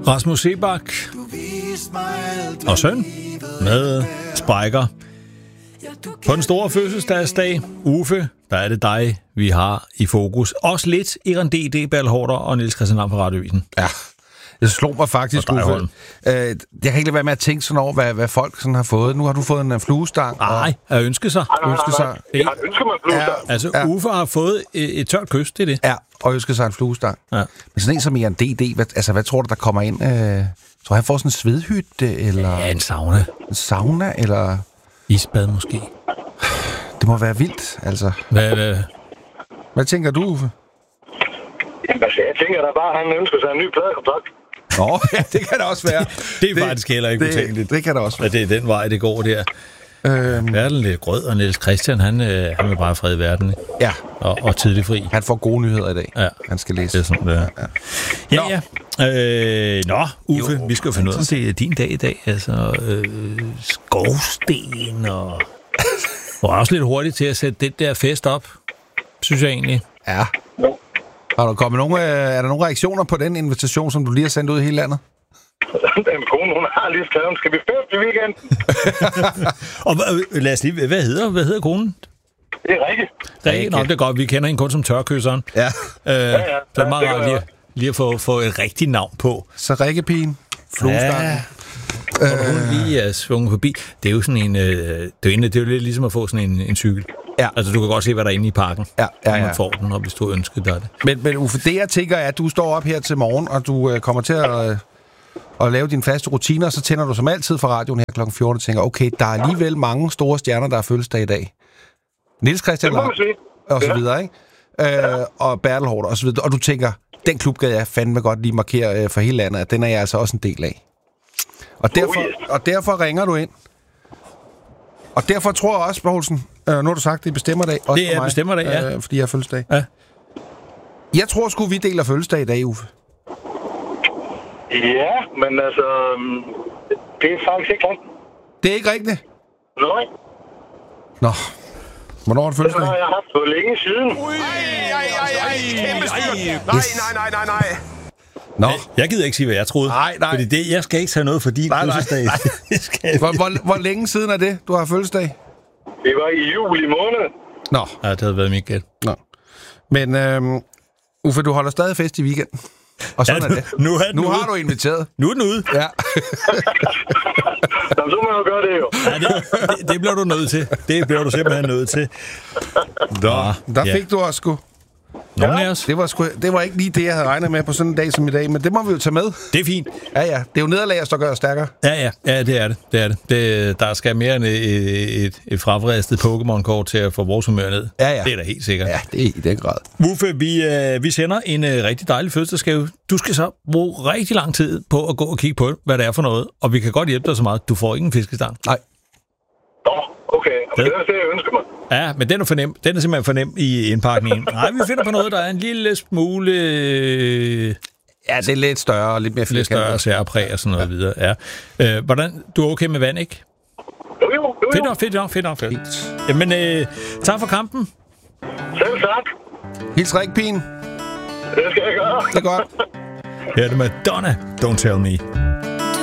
Rasmus Seebach og søn med Spiker. På den store fødselsdagsdag, Uffe, der er det dig, vi har i fokus. Også lidt Iran D.D., Bertel Haarder og Niels Christian Lam fra Radioavisen. Ja, det slog mig faktisk, Uffe. Jeg kan ikke lade være med at tænke sådan over, hvad folk sådan har fået. Nu har du fået en fluestang. Nej, jeg ønsker sig. Jeg ønsker mig en fluestang. Altså, Uffe har fået et tørt kys, det er det. Ja, og ønsker sig en fluestang. Ja. Men sådan en som Iran D.D., hvad tror du, der kommer ind? Tror han får sådan en svedhytte, eller... Ja, en sauna. En sauna, eller... Isbad måske. Det må være vildt, altså. Hvad tænker du, Uffe? Jamen, jeg tænker da bare, at han ønsker sig en ny pladekontrakt. Nå, ja, det kan det også være. det er faktisk heller ikke utænkeligt. Det kan det også være. Ja, det er den vej, det går der. Bertel lidt grød, og Niels Christian, han vil bare fred i verden. Ja. Og tidlig fri. Han får gode nyheder i dag. Ja. Han skal læse. Det er sådan, det er. Ja. Uffe, vi skal jo finde ud af til din dag i dag. Altså, skovsten og også lidt hurtigt til at sætte det der fest op, synes jeg egentlig. Ja. Er der nogle reaktioner på den invitation, som du lige har sendt ud i hele landet? Den kone, hun har lige skrevet, skal vi feste i weekenden? Og lad os lige, hvad hedder konen? Det er Rikke. Nå, det er godt, vi kender hende kun som tørkysseren. Ja. Så det er meget rart lige at få et rigtigt navn på. Så Rikkepigen, fluestangen. Ja. Hun lige er svunget forbi. Det er jo sådan en, det er jo lidt ligesom at få sådan en cykel. Ja. Altså, du kan godt se, hvad der er inde i parken, når man får den, og hvis du ønsker dig det. Men Uffe, det jeg tænker er, at du står op her til morgen, og du kommer til at lave dine faste rutiner, og så tænder du som altid fra radioen her kl. 14 og tænker, okay, der er alligevel mange store stjerner, der er fødselsdag i dag. Niels Christian Lam, og så videre, ikke? Og Bertel Haarder, og så videre. Og du tænker, den klub gad jeg fandme godt lige markere for hele landet, at den er jeg altså også en del af. Og derfor ringer du ind. Og derfor tror jeg også, Poulsen, nu har du sagt, det er bestemmerdag. Også det er bestemmerdag, ja. Fordi jeg har fødselsdag. Ja. Jeg tror sgu, vi deler fødselsdag i dag, Uffe. Ja, men altså, det er faktisk ikke rigtigt. Det er ikke rigtigt? Nej. Nå. Hvornår er det fødselsdag? Det har jeg haft for længe siden. Kæmpe styr. Nej. Nå. Jeg gider ikke sige, hvad jeg troede. Nej. Fordi jeg skal ikke tage noget for din fødselsdag. Hvor længe siden er det, du har fødselsdag? Det var i juli måned. Nå. Ja, det havde været mit gæt. Nå. Men Uffe, du holder stadig fest i weekenden. Og sådan er det. Nu har du inviteret. Nu er den ude. Ja. Så må man jo gøre det jo. Ja, det bliver du nødt til. Det bliver du simpelthen nødt til. Der fik du også sgu. Nogle af os. Det var ikke lige det, jeg havde regnet med på sådan en dag som i dag, men det må vi jo tage med. Det er fint. Ja. Det er jo nederlag, der gør os stærkere. Ja, det er det. Der skal mere end et frafristet Pokémon-kort til at få vores humør ned. Ja. Det er da helt sikkert. Ja, det er i den grad. Uffe, vi sender en rigtig dejlig fødselsdagsgave. Du skal så bruge rigtig lang tid på at gå og kigge på, hvad det er for noget. Og vi kan godt hjælpe dig så meget. Du får ikke en fiskestang. Nej. Okay. Det er det, jeg ønsker mig. Ja, men den er simpelthen for nem i indpakningen. Nej, vi finder på noget, der er en lille smule... Ja, det er lidt større og lidt mere lidt større særpræg og sådan noget videre. Ja. Hvordan? Du er okay med vand, ikke? Jo. Fedt nok. Jamen, tak for kampen. Selv tak. Hils Rikkepigen. Det skal jeg gøre. Det er godt. Her er det Madonna. Don't Tell Me.